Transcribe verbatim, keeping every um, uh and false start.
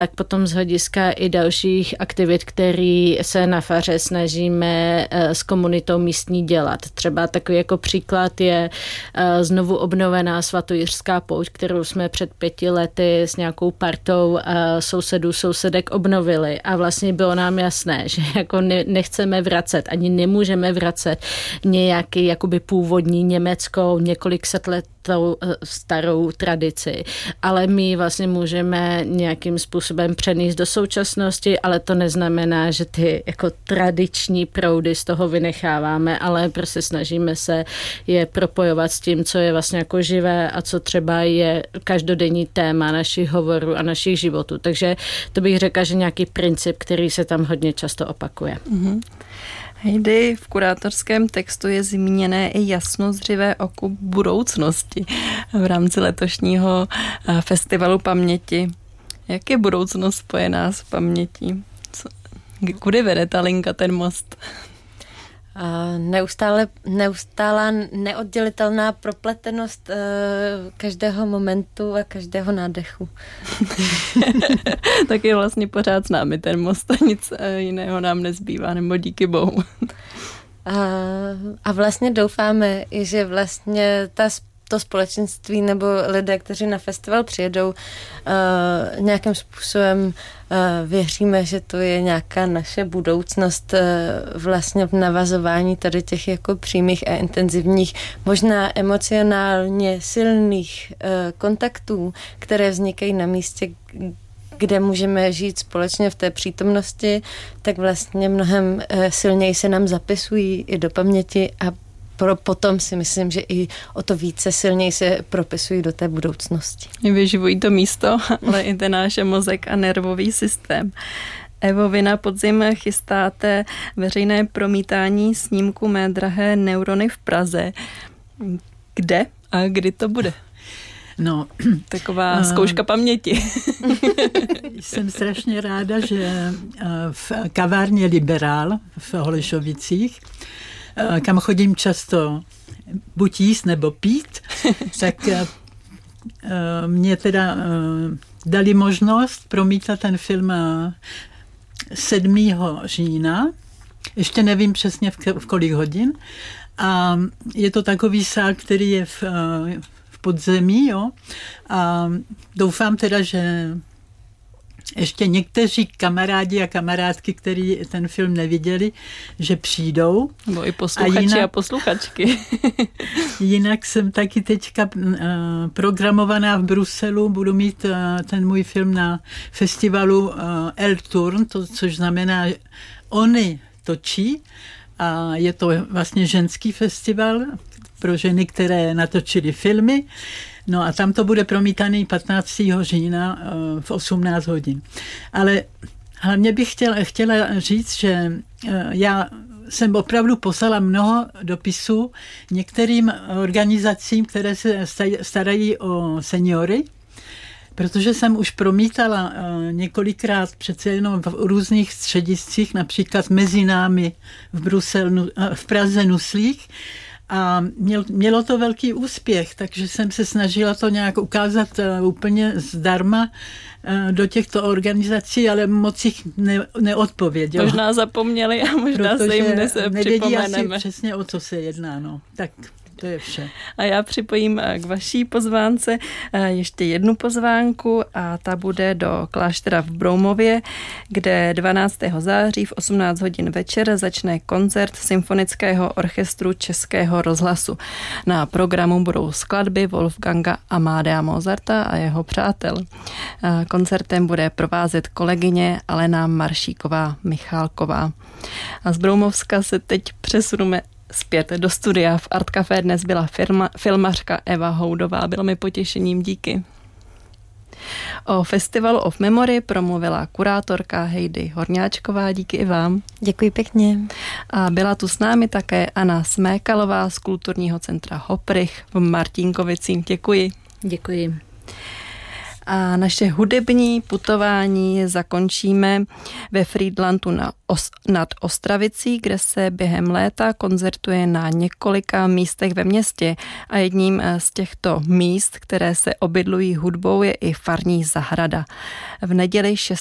Tak potom z hlediska i dalších aktivit, které se na faře snažíme s komunitou místní dělat. Třeba takový jako příklad je znovu obnovená svatojiřská pouť, kterou jsme před pěti lety s nějakou partou sousedů, sousedek obnovili. A vlastně bylo nám jasné, že jako nechceme vracet, ani nemůžeme vracet nějaký jakoby původní německou několik set let tou starou tradici, ale my vlastně můžeme nějakým způsobem přenést do současnosti, ale to neznamená, že ty jako tradiční proudy z toho vynecháváme, ale prostě snažíme se je propojovat s tím, co je vlastně jako živé a co třeba je každodenní téma našich hovorů a našich životů. Takže to bych řekla, že nějaký princip, který se tam hodně často opakuje. Mm-hmm. Hejdy, v kurátorském textu je zmíněné i jasnozřivé oko budoucnosti v rámci letošního festivalu paměti. Jak je budoucnost spojená s pamětí? Co, kudy vede ta linka, ten most? Neustále, neustálá neoddělitelná propletenost uh, každého momentu a každého nádechu. Tak je vlastně pořád s námi ten most a nic jiného nám nezbývá, nebo díky bohu. A, a vlastně doufáme, že vlastně ta to společenství nebo lidé, kteří na festival přijedou, uh, nějakým způsobem uh, věříme, že to je nějaká naše budoucnost uh, vlastně v navazování tady těch jako přímých a intenzivních, možná emocionálně silných uh, kontaktů, které vznikají na místě, kde můžeme žít společně v té přítomnosti, tak vlastně mnohem uh, silněji se nám zapisují i do paměti a pro potom si myslím, že i o to více silněji se propisují do té budoucnosti. Vyživují to místo, ale i ten náš mozek a nervový systém. Evo, vy na podzim chystáte veřejné promítání snímku Mé drahé neurony v Praze. Kde a kdy to bude? No, taková uh, zkouška paměti. Jsem strašně ráda, že v kavárně Liberál v Holešovicích, kam chodím často buď jíst nebo pít, tak mě teda dali možnost promítat ten film sedmého října. Ještě nevím přesně v kolik hodin. A je to takový sál, který je v, v podzemí. Jo? A doufám teda, že ještě někteří kamarádi a kamarádky, kteří ten film neviděli, že přijdou. Nebo i posluchači a, jinak, a posluchačky. Jinak jsem taky teďka uh, programovaná v Bruselu, budu mít uh, ten můj film na festivalu uh, El Turn, to, což znamená, oni točí a je to vlastně ženský festival pro ženy, které natočily filmy. No a tam to bude promítaný patnáctého října v osmnáct hodin. Ale hlavně bych chtěla, chtěla říct, že já jsem opravdu poslala mnoho dopisů některým organizacím, které se starají o seniory, protože jsem už promítala několikrát přece jenom v různých střediscích, například mezi námi v Bruselu, v Praze Nuslích. A měl, mělo to velký úspěch, takže jsem se snažila to nějak ukázat uh, úplně zdarma uh, do těchto organizací, ale moc jich ne, neodpověděla. Možná zapomněli a možná se jim dnes připomeneme. Nevědí asi přesně, o co se jedná. No. Tak to je vše. A já připojím k vaší pozvánce ještě jednu pozvánku a ta bude do kláštera v Broumově, kde dvanáctého září v osmnáct hodin večer začne koncert Symfonického orchestru Českého rozhlasu. Na programu budou skladby Wolfganga Amadea Mozarta a jeho přátel. Koncertem bude provázet kolegyně Alena Maršíková-Michálková. A z Broumovska se teď přesuneme zpět do studia. V Art Café dnes byla firma, filmařka Eva Houdová. Bylo mi potěšením, díky. O Festivalu of Memory promluvila kurátorka Hejdy Horňáčková, díky i vám. Děkuji pěkně. A byla tu s námi také Anna Smékalová z Kulturního centra Hoprych v Martinkovicích. Děkuji. Děkuji. A naše hudební putování zakončíme ve Frýdlantu na Os- nad Ostravicí, kde se během léta koncertuje na několika místech ve městě a jedním z těchto míst, které se obydlují hudbou, je i farní zahrada. V neděli